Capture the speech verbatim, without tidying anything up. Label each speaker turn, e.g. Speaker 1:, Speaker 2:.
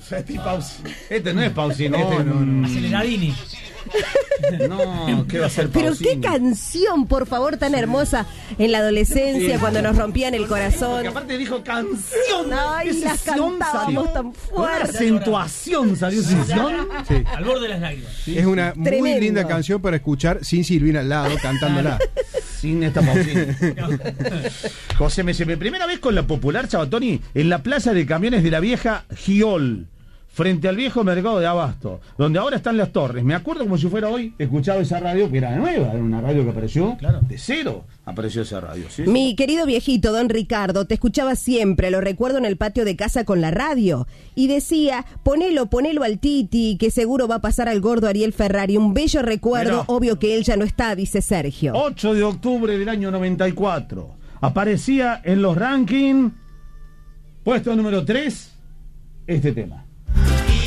Speaker 1: Este, Pausi. Este no es Pausini,
Speaker 2: No,
Speaker 1: este
Speaker 2: no, no.
Speaker 3: Aceleradini.
Speaker 1: No, ¿qué va a ser
Speaker 4: Pero
Speaker 1: Pausini?
Speaker 4: qué canción, por favor, tan hermosa en la adolescencia,
Speaker 1: Sí.
Speaker 4: cuando nos rompían el corazón.
Speaker 1: Porque aparte dijo canción.
Speaker 4: Ay,
Speaker 1: Ese
Speaker 4: las
Speaker 1: sion
Speaker 4: cantábamos
Speaker 1: salió.
Speaker 4: tan
Speaker 1: Una
Speaker 4: fuerte.
Speaker 1: acentuación salió ese sion.
Speaker 2: Sí.
Speaker 3: Al borde de las lágrimas.
Speaker 2: Es una muy
Speaker 4: Tremendo.
Speaker 2: linda canción para escuchar sin Silvina al lado cantándola.
Speaker 1: Sin esta Pausini. José me dice, primera vez con la popular Chabatoni en la plaza de camiones de la vieja Giol, frente al viejo mercado de Abasto, donde ahora están las torres. Me acuerdo como si fuera hoy, escuchaba esa radio, que era nueva, era una radio que apareció,
Speaker 3: Claro.
Speaker 1: de cero apareció esa radio. ¿Sí?
Speaker 4: Mi querido viejito, don Ricardo, te escuchaba siempre, lo recuerdo en el patio de casa con la radio. Y decía, ponelo, ponelo al Titi, que seguro va a pasar al gordo Ariel Ferrari. Un bello recuerdo,
Speaker 1: Mirá.
Speaker 4: obvio que él ya no está, dice Sergio.
Speaker 1: ocho de octubre del año noventa y cuatro. Aparecía en los rankings, puesto número tres, este tema.